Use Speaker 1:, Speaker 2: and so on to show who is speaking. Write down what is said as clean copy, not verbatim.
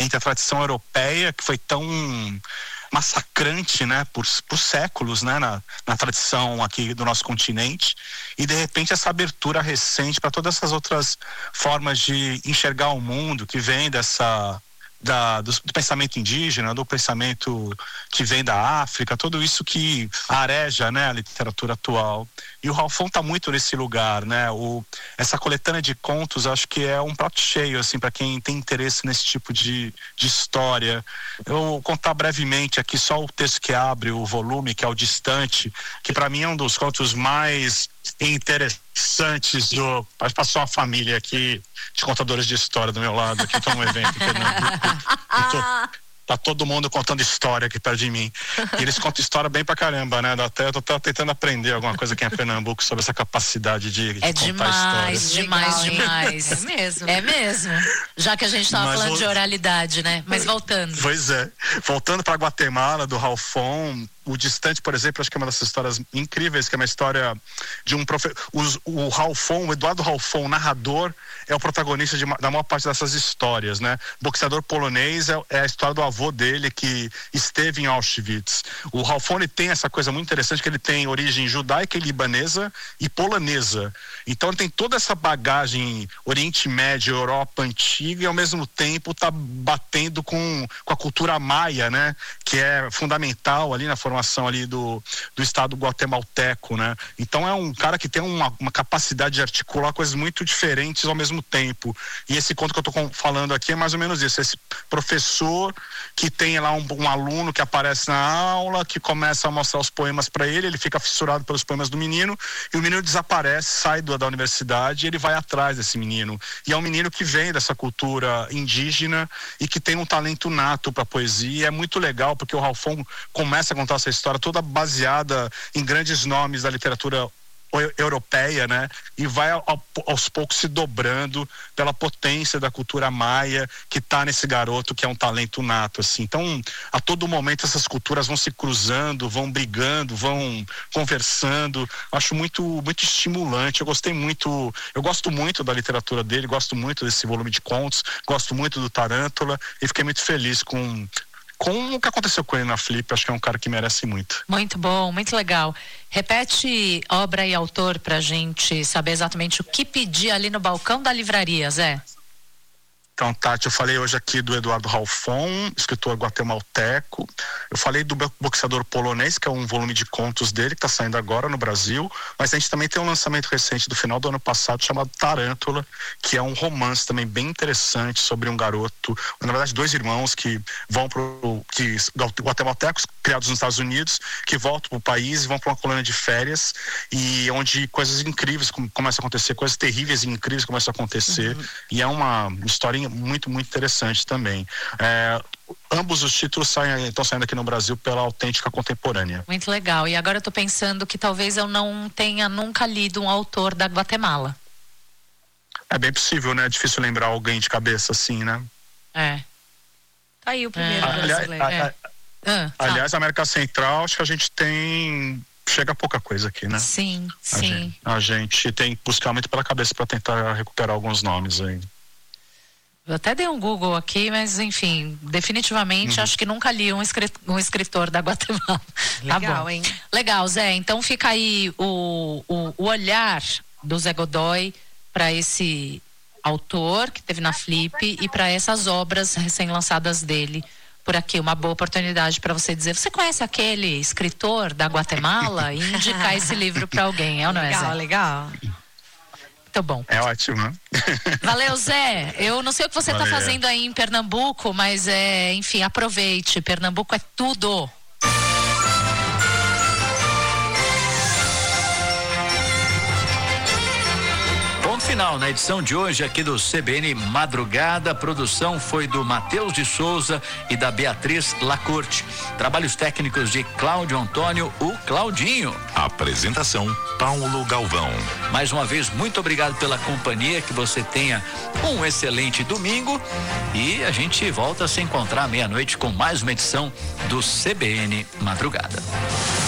Speaker 1: entre a tradição europeia, que foi tão massacrante, né, por séculos, né, na tradição aqui do nosso continente, e de repente essa abertura recente para todas essas outras formas de enxergar o mundo que vem do pensamento indígena, do pensamento que vem da África, tudo isso que areja, né, a literatura atual. E o Ralphon está muito nesse lugar, né? Essa coletânea de contos, acho que é um prato cheio, assim, para quem tem interesse nesse tipo de história. Eu vou contar brevemente aqui só o texto que abre o volume, que é o Distante, que para mim é um dos contos mais interessantes passou uma família aqui de contadores de história do meu lado, aqui estou num evento em Pernambuco. Tá todo mundo contando história aqui perto de mim. E eles contam história bem pra caramba, né? Até eu tô tentando aprender alguma coisa aqui em Pernambuco sobre essa capacidade de contar histórias.
Speaker 2: Demais.
Speaker 3: É mesmo.
Speaker 2: É mesmo. Já que a gente tava falando de oralidade, né? Mas voltando.
Speaker 1: Pois é. Voltando pra Guatemala, do Ralphon, o Distante, por exemplo, acho que é uma dessas histórias incríveis, que é uma história de um professor. O Ralphon, o Eduardo Ralphon, narrador, é o protagonista da maior parte dessas histórias, né? Boxeador polonês é a história do avô dele que esteve em Auschwitz. O Ralphon, ele tem essa coisa muito interessante, que ele tem origem judaica e libanesa e polonesa. Então ele tem toda essa bagagem Oriente Médio, Europa antiga, e ao mesmo tempo tá batendo com a cultura maia, né? Que é fundamental ali na formação ali do Estado guatemalteco, né? Então é um cara que tem uma capacidade de articular coisas muito diferentes ao mesmo tempo. E esse conto que eu tô falando aqui é mais ou menos isso. Esse professor que tem lá um aluno que aparece na aula, que começa a mostrar os poemas para ele fica fissurado pelos poemas do menino, e o menino desaparece, sai da universidade, e ele vai atrás desse menino. E é um menino que vem dessa cultura indígena e que tem um talento nato para poesia. É muito legal, porque o Ralphon começa a contar essa história toda baseada em grandes nomes da literatura europeia, né? E vai aos poucos se dobrando pela potência da cultura maia que tá nesse garoto, que é um talento nato, assim. Então, a todo momento essas culturas vão se cruzando, vão brigando, vão conversando. Acho muito, muito estimulante. Eu gosto muito da literatura dele, gosto muito desse volume de contos, gosto muito do Tarântula, e fiquei muito feliz com o que aconteceu com ele na Flip. Acho que é um cara que merece muito.
Speaker 2: Muito bom, muito legal. Repete obra e autor pra gente saber exatamente o que pedir ali no balcão da livraria, Zé.
Speaker 1: Então, Tati, eu falei hoje aqui do Eduardo Ralphon, escritor guatemalteco. Eu falei do Boxeador Polonês, que é um volume de contos dele, que está saindo agora no Brasil. Mas a gente também tem um lançamento recente do final do ano passado, chamado Tarântula, que é um romance também bem interessante sobre um garoto, na verdade 2 irmãos que vão guatemaltecos, criados nos Estados Unidos, que voltam para o país e vão para uma colônia de férias, e onde coisas incríveis começam a acontecer, coisas terríveis e incríveis começam a acontecer. E é uma história muito, muito interessante também. Ambos os títulos estão saindo aqui no Brasil pela Autêntica Contemporânea.
Speaker 2: Muito legal. E agora eu tô pensando que talvez eu não tenha nunca lido um autor da Guatemala.
Speaker 1: É bem possível, né? É difícil lembrar alguém de cabeça assim, né?
Speaker 3: Tá aí o primeiro brasileiro.
Speaker 1: Aliás, a América Central, acho que a gente chega a pouca coisa aqui, né?
Speaker 2: Sim.
Speaker 1: A gente tem que buscar muito pela cabeça para tentar recuperar alguns nomes aí.
Speaker 2: Eu até dei um Google aqui, mas enfim, definitivamente acho que nunca li um escritor da Guatemala.
Speaker 3: Legal,
Speaker 2: tá bom.
Speaker 3: Hein?
Speaker 2: Legal, Zé. Então fica aí o olhar do Zé Godoy para esse autor que teve na Flip e para essas obras recém-lançadas dele por aqui. Uma boa oportunidade para você dizer: você conhece aquele escritor da Guatemala? E indicar esse livro para alguém, não é, Zé?
Speaker 3: Legal.
Speaker 2: Muito bom.
Speaker 1: É ótimo, né?
Speaker 2: Valeu, Zé. Eu não sei o que você está fazendo aí em Pernambuco, mas enfim, aproveite. Pernambuco é tudo.
Speaker 4: Final na edição de hoje aqui do CBN Madrugada. A produção foi do Matheus de Souza e da Beatriz Lacorte. Trabalhos técnicos de Cláudio Antônio, o Claudinho.
Speaker 5: Apresentação Paulo Galvão.
Speaker 4: Mais uma vez, muito obrigado pela companhia, que você tenha um excelente domingo e a gente volta a se encontrar à meia-noite com mais uma edição do CBN Madrugada.